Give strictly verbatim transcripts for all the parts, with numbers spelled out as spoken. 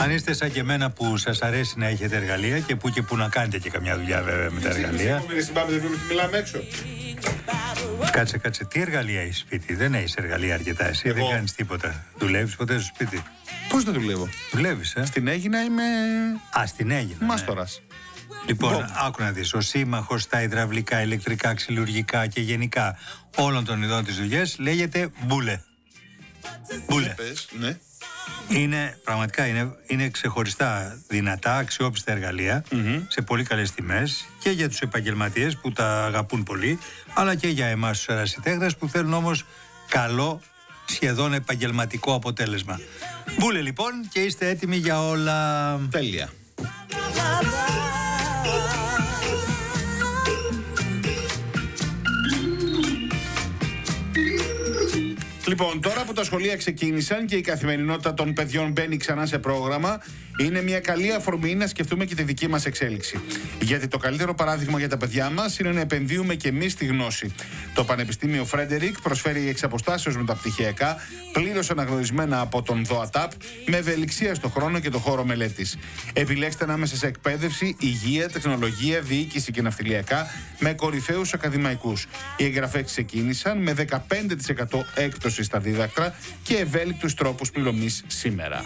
Αν είστε σαν και εμένα που σας αρέσει να έχετε εργαλεία και που και που να κάνετε και καμιά δουλειά βέβαια με τα εργαλεία. Μιλάμε έξω. Κάτσε, κάτσε. Τι εργαλεία έχεις σπίτι? Δεν έχεις εργαλεία αρκετά εσύ. Εγώ. Δεν κάνεις τίποτα. Δουλεύεις ποτέ στο σπίτι? Πώς δεν δουλεύω? Δουλεύεις, ε. Στην Αίγινα είμαι Α, στην Αίγινα. μάστορας. Λοιπόν, Μπομ. άκου να δεις. Ο σύμμαχος στα υδραυλικά, ηλεκτρικά, ξυλουργικά και γενικά όλων των ειδών της δουλειάς λέγεται Μπούλε. Μπούλε. Πες, ναι. Είναι, πραγματικά είναι, είναι ξεχωριστά δυνατά, αξιόπιστα εργαλεία, Mm-hmm. σε πολύ καλές τιμές και για τους επαγγελματίες που τα αγαπούν πολύ, αλλά και για εμάς τους ερασιτέχνες που θέλουν όμως καλό, σχεδόν επαγγελματικό αποτέλεσμα. Μπούλε λοιπόν, και είστε έτοιμοι για όλα. Τέλεια. Λοιπόν, τώρα που τα σχολεία ξεκίνησαν και η καθημερινότητα των παιδιών μπαίνει ξανά σε πρόγραμμα, είναι μια καλή αφορμή να σκεφτούμε και τη δική μας εξέλιξη. Γιατί το καλύτερο παράδειγμα για τα παιδιά μας είναι να επενδύουμε και εμείς στη γνώση. Το Πανεπιστήμιο Φρέντερικ προσφέρει εξ αποστάσεως μεταπτυχιακά, πλήρως αναγνωρισμένα από τον ΔΟΑΤΑΠ, με ευελιξία στο χρόνο και το χώρο μελέτης. Επιλέξτε ανάμεσα σε εκπαίδευση, υγεία, τεχνολογία, διοίκηση και ναυτιλιακά, με κορυφαίους ακαδημαϊκούς. Οι εγγραφές ξεκίνησαν με δεκαπέντε τοις εκατό έκπτωση στα δίδακτρα και ευέλικτους τρόπους πληρωμής σήμερα.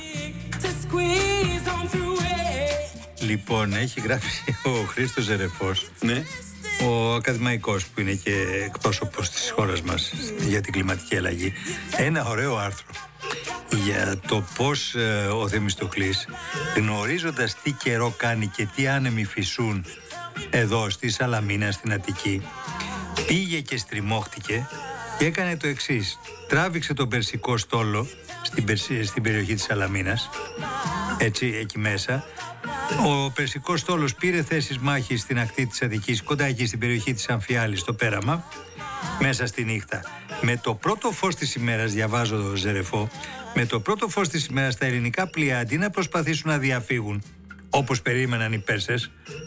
Λοιπόν, έχει γράψει ο Χρήστος Ζερεφός, Ναι. ο ακαδημαϊκός που είναι και εκπρόσωπος της χώρας μας για την κλιματική αλλαγή, ένα ωραίο άρθρο για το πώς ε, ο Θεμιστοκλής, γνωρίζοντας τι καιρό κάνει και τι άνεμοι φυσούν εδώ στη Σαλαμίνα, στην Αττική, πήγε και στριμώχτηκε και έκανε το εξής. Τράβηξε τον περσικό στόλο στην, Περσι, στην περιοχή της Σαλαμίνας, έτσι εκεί μέσα. Ο περσικός στόλος πήρε θέσεις μάχης στην ακτή της Αττικής, κοντά εκεί στην περιοχή της Αμφιάλης, στο πέραμα, μέσα στη νύχτα. Με το πρώτο φως της ημέρας, διαβάζω το Ζερεφό, με το πρώτο φως της ημέρας τα ελληνικά πλοία, αντί να προσπαθήσουν να διαφύγουν, όπως περίμεναν οι Πέρσες,